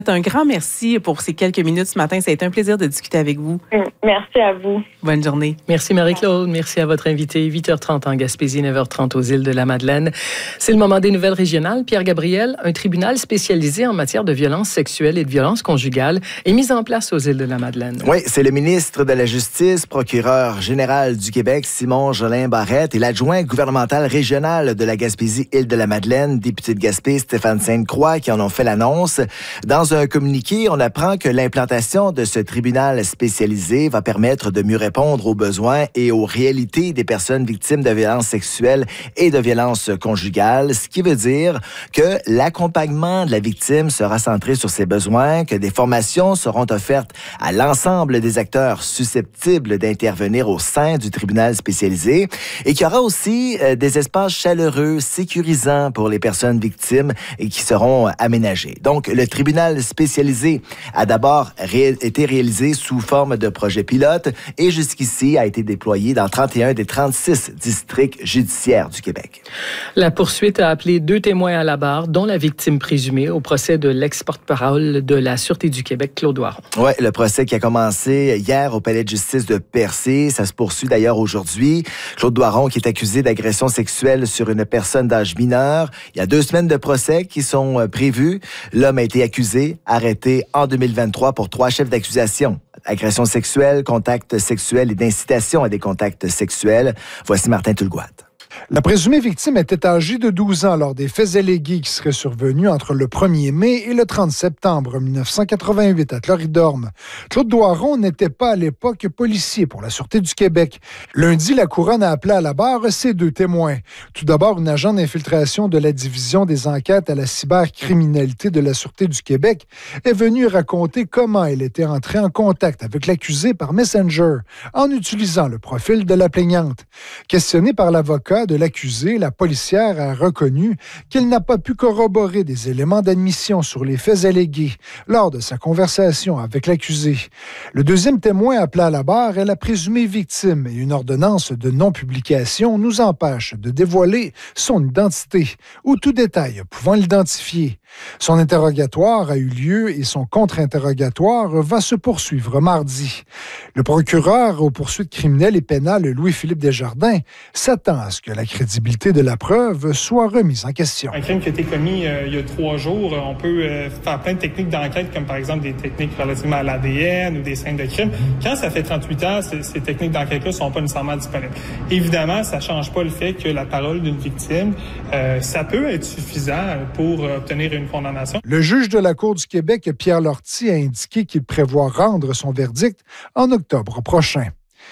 Un grand merci pour ces quelques minutes ce matin. Ça a été un plaisir de discuter avec vous. Merci à vous. Bonne journée. Merci Marie-Claude. Merci à votre invité. 8h30 en Gaspésie, 9h30 aux îles de la Madeleine. C'est le moment des nouvelles régionales. Pierre Gabriel, un tribunal spécialisé en matière de violence sexuelle et de violence conjugale est mis en place aux îles de la Madeleine. Oui, c'est le ministre de la Justice, procureur général du Québec, Simon Jolin Barrette, et l'adjoint gouvernemental régional de la Gaspésie-Île de la Madeleine, député de Gaspé, Stéphane Sainte-Croix, qui en ont fait l'annonce. Dans un communiqué, on apprend que l'implantation de ce tribunal spécialisé va permettre de mieux répondre aux besoins et aux réalités des personnes victimes de violences sexuelles et de violences conjugales, ce qui veut dire que l'accompagnement de la victime sera centré sur ses besoins, que des formations seront offertes à l'ensemble des acteurs susceptibles d'intervenir au sein du tribunal spécialisé et qu'il y aura aussi des espaces chaleureux, sécurisants pour les personnes victimes et qui seront aménagés. Donc, le tribunal spécialisé a d'abord été réalisé sous forme de projet pilote et jusqu'ici a été déployé dans 31 des 36 districts judiciaires du Québec. La poursuite a appelé 2 témoins à la barre, dont la victime présumée au procès de l'ex-porte-parole de la Sûreté du Québec, Claude Doiron. Oui, le procès qui a commencé hier au Palais de justice de Percé, ça se poursuit d'ailleurs aujourd'hui. Claude Doiron qui est accusé d'agression sexuelle sur une personne d'âge mineur. Il y a 2 semaines de procès qui sont prévues. L'homme a été accusé, arrêté en 2023 pour 3 chefs d'accusation. Agression sexuelle, contact sexuel et d'incitation à des contacts sexuels. Voici Martin Tulgoat. La présumée victime était âgée de 12 ans lors des faits allégués qui seraient survenus entre le 1er mai et le 30 septembre 1988 à Floridorme. Claude Doiron n'était pas à l'époque policier pour la Sûreté du Québec. Lundi, la Couronne a appelé à la barre ses 2 témoins. Tout d'abord, une agent d'infiltration de la Division des enquêtes à la cybercriminalité de la Sûreté du Québec est venue raconter comment elle était entrée en contact avec l'accusé par Messenger en utilisant le profil de la plaignante. Questionnée par l'avocat de l'accusé, la policière a reconnu qu'elle n'a pas pu corroborer des éléments d'admission sur les faits allégués lors de sa conversation avec l'accusé. Le deuxième témoin appelé à la barre est la présumée victime et une ordonnance de non-publication nous empêche de dévoiler son identité ou tout détail pouvant l'identifier. Son interrogatoire a eu lieu et son contre-interrogatoire va se poursuivre mardi. Le procureur aux poursuites criminelles et pénales, Louis-Philippe Desjardins, s'attend à ce que la crédibilité de la preuve soit remise en question. Un crime qui a été commis il y a 3 jours, on peut faire plein de techniques d'enquête, comme par exemple des techniques relativement à l'ADN ou des scènes de crime. Quand ça fait 38 ans, ces techniques d'enquête-là ne sont pas nécessairement disponibles. Évidemment, ça ne change pas le fait que la parole d'une victime, ça peut être suffisant pour obtenir une condamnation. Le juge de la Cour du Québec, Pierre Lortie, a indiqué qu'il prévoit rendre son verdict en octobre prochain.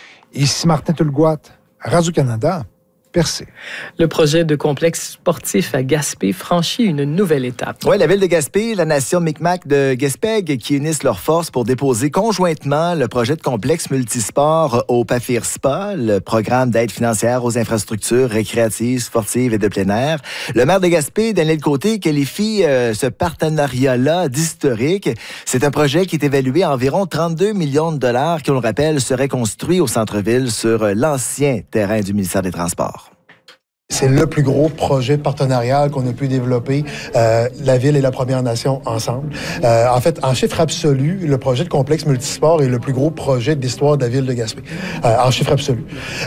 Ici Martin Tulgoat, Radio-Canada. Percé. Le projet de complexe sportif à Gaspé franchit une nouvelle étape. Oui, la ville de Gaspé, la nation Micmac de Gaspé qui unissent leurs forces pour déposer conjointement le projet de complexe multisport au Pafir Spa, le programme d'aide financière aux infrastructures récréatives, sportives et de plein air. Le maire de Gaspé, Daniel Côté, qualifie ce partenariat-là d'historique. C'est un projet qui est évalué à environ 32 millions de dollars qui, on le rappelle, serait construit au centre-ville sur l'ancien terrain du ministère des Transports. C'est le plus gros projet partenarial qu'on a pu développer, la Ville et la Première Nation ensemble. En fait, en chiffre absolu, le projet de complexe multisport est le plus gros projet de l'histoire de la Ville de Gaspé, en chiffre absolu.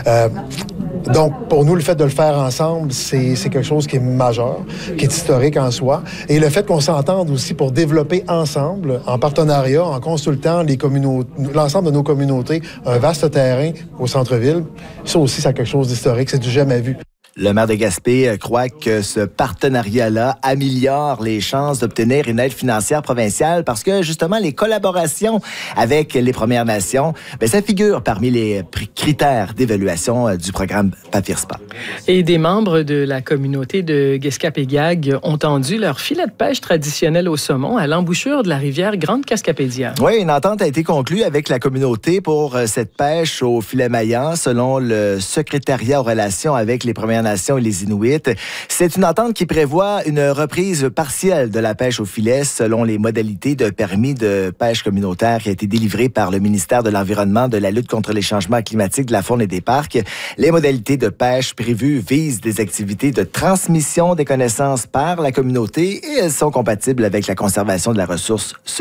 Donc, pour nous, le fait de le faire ensemble, c'est quelque chose qui est majeur, qui est historique en soi. Et le fait qu'on s'entende aussi pour développer ensemble, en partenariat, en consultant l'ensemble de nos communautés, un vaste terrain au centre-ville, ça aussi, c'est quelque chose d'historique, c'est du jamais vu. Le maire de Gaspé croit que ce partenariat-là améliore les chances d'obtenir une aide financière provinciale parce que, justement, les collaborations avec les Premières Nations, ça figure parmi les critères d'évaluation du programme Pafir-Spa. Et des membres de la communauté de Guescapégag ont tendu leur filet de pêche traditionnel au saumon à l'embouchure de la rivière Grande-Cascapédia. Oui, une entente a été conclue avec la communauté pour cette pêche au filet maillant, selon le secrétariat aux relations avec les Premières Nations et les Inuits. C'est une entente qui prévoit une reprise partielle de la pêche au filet selon les modalités de permis de pêche communautaire qui a été délivré par le ministère de l'Environnement, de la lutte contre les changements climatiques, de la faune et des parcs. Les modalités de pêche prévues visent des activités de transmission des connaissances par la communauté et elles sont compatibles avec la conservation de la ressource